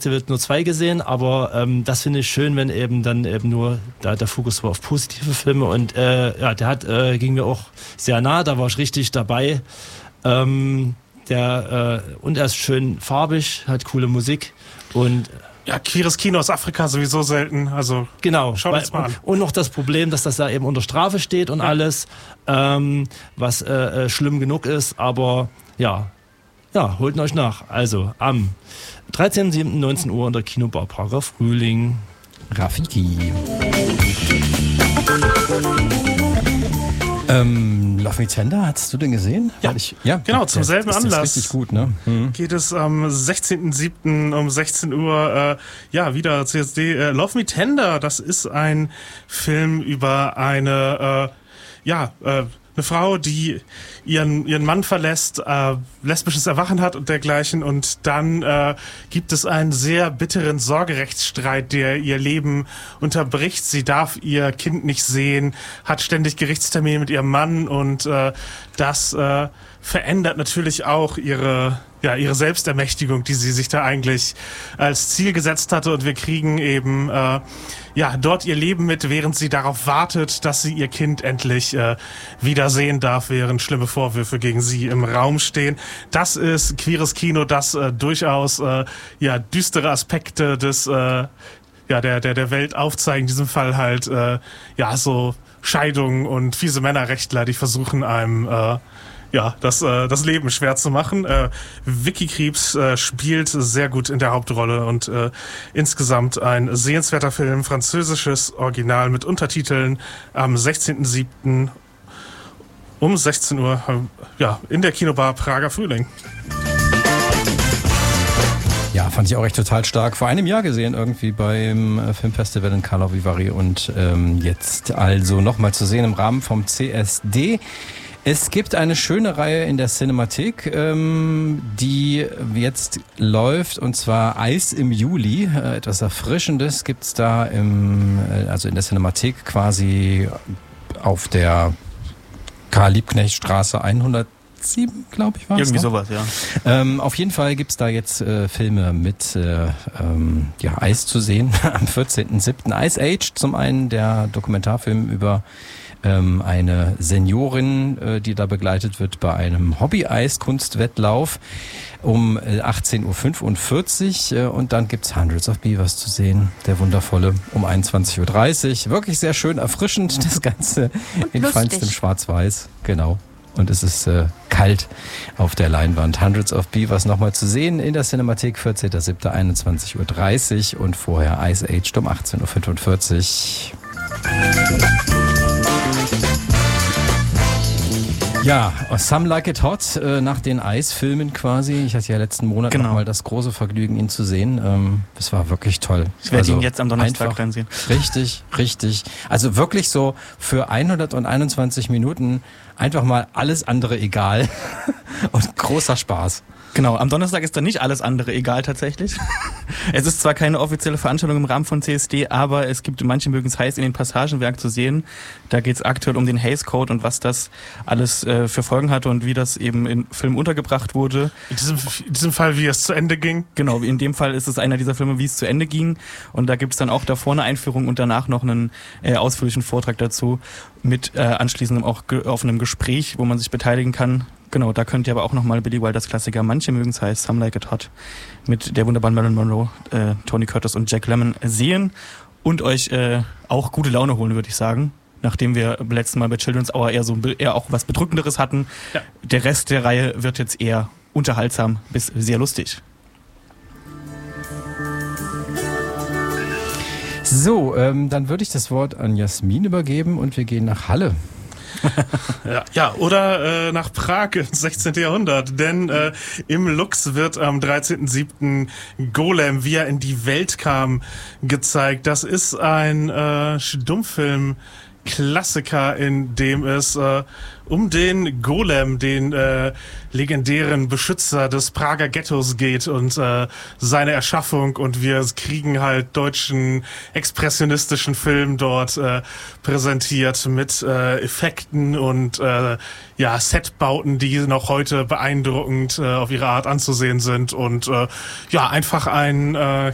Festival nur 2 gesehen, aber das finde ich schön, wenn eben dann eben nur der Fokus war auf positive Filme und der ging mir auch sehr nah, da war ich richtig dabei. Und er ist schön farbig, hat coole Musik und ja, queeres Kino aus Afrika sowieso selten, also genau, schaut uns mal an. Und noch das Problem, dass das da eben unter Strafe steht und alles, was schlimm genug ist, aber ja, holt euch nach. Also am 13.07.19 Uhr in der Kinobar Prager Frühling. Rafiki. Love Me Tender, hast du den gesehen? Ja, genau, zum selben Anlass. Das ist richtig gut, ne? Geht es am 16.07. um 16 Uhr, wieder CSD. Love Me Tender, das ist ein Film über eine Frau, die ihren Mann verlässt, lesbisches Erwachen hat und dergleichen und dann gibt es einen sehr bitteren Sorgerechtsstreit, der ihr Leben unterbricht. Sie darf ihr Kind nicht sehen, hat ständig Gerichtstermine mit ihrem Mann und das verändert natürlich auch ihre Selbstermächtigung, die sie sich da eigentlich als Ziel gesetzt hatte und wir kriegen eben dort ihr Leben mit, während sie darauf wartet, dass sie ihr Kind endlich wiedersehen darf, während schlimme Vorwürfe gegen sie im Raum stehen. Das ist queeres Kino, das durchaus düstere Aspekte des der Welt aufzeigen. In diesem Fall halt so Scheidungen und fiese Männerrechtler, die versuchen einem das Leben schwer zu machen. Vicky Krieps spielt sehr gut in der Hauptrolle und insgesamt ein sehenswerter Film, französisches Original mit Untertiteln am 16.07. um 16 Uhr in der Kinobar Prager Frühling. Ja, fand ich auch echt total stark. Vor einem Jahr gesehen irgendwie beim Filmfestival in Karlovy Vary und jetzt also nochmal zu sehen im Rahmen vom CSD. Es gibt eine schöne Reihe in der Cinemathek, die jetzt läuft, und zwar Eis im Juli. Etwas Erfrischendes gibt's da in der Cinemathek quasi auf der Karl-Liebknecht-Straße 107, glaube ich, war es. Irgendwie sowas, ja. Auf jeden Fall gibt's da jetzt Filme mit Eis zu sehen am 14.07. Ice Age, zum einen der Dokumentarfilm über eine Seniorin, die da begleitet wird bei einem Hobby-Eis-Kunstwettlauf um 18.45 Uhr und dann gibt's Hundreds of Beavers zu sehen, der wundervolle, um 21.30 Uhr. Wirklich sehr schön erfrischend, das Ganze in feinstem Schwarz-Weiß, genau. Und es ist kalt auf der Leinwand. Hundreds of Beavers nochmal zu sehen in der Cinemathek, 14.07. 21.30 Uhr und vorher Ice Age um 18.45 Uhr. Ja, Some Like It Hot, nach den Eisfilmen quasi. Ich hatte ja letzten Monat noch mal das große Vergnügen, ihn zu sehen. Das war wirklich toll. Ich werde ihn jetzt am Donnerstag dann sehen. Richtig. Also wirklich so für 121 Minuten einfach mal alles andere egal und großer Spaß. Genau, am Donnerstag ist dann nicht alles andere egal tatsächlich. Es ist zwar keine offizielle Veranstaltung im Rahmen von CSD, aber es gibt, manche mögen es heiß, in den Passagenwerk zu sehen. Da geht es aktuell um den Hays Code und was das alles für Folgen hatte und wie das eben im Film untergebracht wurde. In diesem Fall, wie es zu Ende ging? Genau, in dem Fall ist es einer dieser Filme, wie es zu Ende ging. Und da gibt es dann auch davor eine Einführung und danach noch einen ausführlichen Vortrag dazu mit anschließendem auch offenem Gespräch, wo man sich beteiligen kann. Genau, da könnt ihr aber auch nochmal Billy Wilders Klassiker Manche mögen es heiß, Some Like It Hot mit der wunderbaren Marilyn Monroe, Tony Curtis und Jack Lemmon sehen und euch auch gute Laune holen, würde ich sagen. Nachdem wir letztes Mal bei Children's Hour eher auch was Bedrückenderes hatten. Ja. Der Rest der Reihe wird jetzt eher unterhaltsam bis sehr lustig. So, dann würde ich das Wort an Jasmin übergeben und wir gehen nach Halle. Oder nach Prag ins 16. Jahrhundert, denn im Lux wird am 13.07. Golem, wie er in die Welt kam, gezeigt. Das ist ein Stummfilm-Klassiker, in dem es um den Golem, den legendären Beschützer des Prager Ghettos geht und seine Erschaffung, und wir kriegen halt deutschen expressionistischen Film dort präsentiert mit Effekten und Setbauten, die noch heute beeindruckend auf ihre Art anzusehen sind und einfach ein